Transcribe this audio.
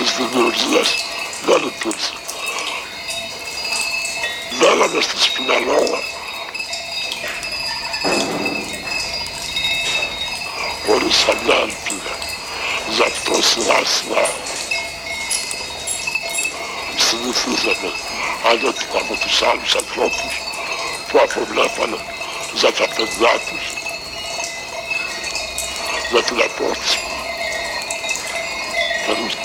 της δημιουργίας δεν λειτουργήσε. Λέγαμε στη Σπιναλόγα χωρίς καμιά ελπίδα. Γι' αυτό σιγά σιγά συνηθίζαμε ανέτοιμα με τους άλλους ανθρώπους που αποβλέπανε για τα παιδιά τους, για την απόρριψη.